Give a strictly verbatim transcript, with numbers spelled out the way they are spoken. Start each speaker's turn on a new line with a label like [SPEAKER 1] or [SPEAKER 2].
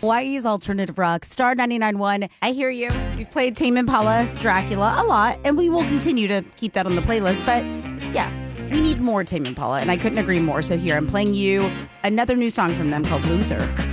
[SPEAKER 1] Hawaii's alternative rock, Star ninety-nine point one.
[SPEAKER 2] I hear you. We've played Tame Impala, Dracula a lot, and we will continue to keep that on the playlist. But yeah, we need more Tame Impala, and I couldn't agree more. So here, I'm playing you another new song from them called Loser.